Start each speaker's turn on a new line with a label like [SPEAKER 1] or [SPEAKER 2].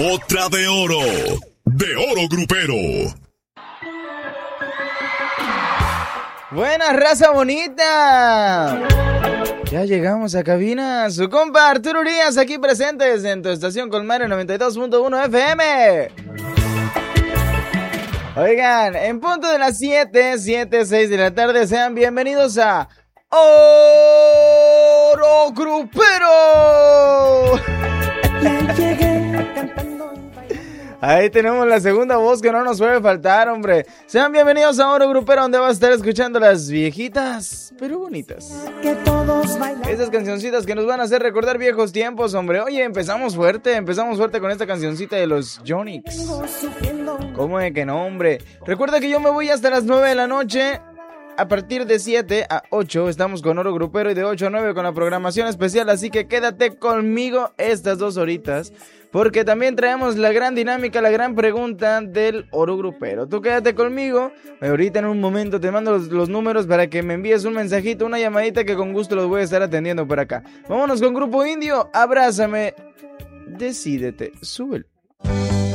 [SPEAKER 1] Otra de oro grupero.
[SPEAKER 2] Buena raza bonita. Ya llegamos a cabina. Su compa Arturo Urias aquí presentes en tu estación Colmar 92.1 FM. Oigan, en punto de las 7:06 de la tarde, sean bienvenidos a Oro Grupero. Ahí tenemos la segunda voz que no nos puede faltar, hombre. Sean bienvenidos a Oro Grupero, donde vas a estar escuchando las viejitas, pero bonitas. Esas cancioncitas que nos van a hacer recordar viejos tiempos, hombre. Oye, empezamos fuerte con esta cancioncita de los Yonix. ¿Cómo de que no, hombre? Recuerda que yo me voy hasta las 9 de la noche. A partir de 7 a 8 estamos con Oro Grupero y de 8 a 9 con la programación especial. Así que quédate conmigo estas 2 horitas, porque también traemos la gran dinámica, la gran pregunta del Oro Grupero. Tú quédate conmigo. Ahorita en un momento te mando los números para que me envíes un mensajito, una llamadita, que con gusto los voy a estar atendiendo por acá. Vámonos con Grupo Indio. Abrázame. Decídete. Súbelo.